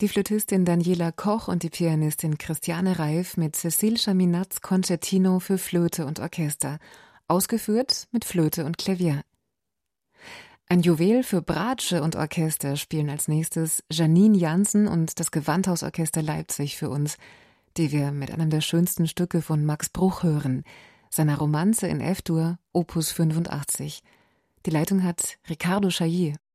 Die Flötistin Daniela Koch und die Pianistin Christiane Reif mit Cécile Chaminats Concertino für Flöte und Orchester, ausgeführt mit Flöte und Klavier. Ein Juwel für Bratsche und Orchester spielen als nächstes Janine Jansen und das Gewandhausorchester Leipzig für uns, die wir mit einem der schönsten Stücke von Max Bruch hören, seiner Romanze in F-Dur, Opus 85. Die Leitung hat Ricardo Chailly.